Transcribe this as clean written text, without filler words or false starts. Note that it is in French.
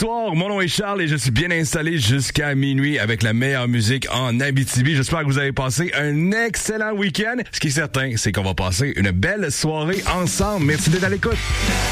Bonsoir, mon nom est Charles et je suis bien installé jusqu'à minuit avec la meilleure musique en Abitibi. J'espère que vous avez passé un excellent week-end. Ce qui est certain, c'est qu'on va passer une belle soirée ensemble. Merci d'être à l'écoute.